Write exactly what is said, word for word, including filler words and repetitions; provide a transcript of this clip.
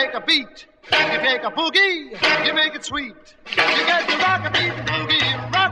take a beat, you take a boogie, you make it sweet. You get to rock a beat, boogie, rock.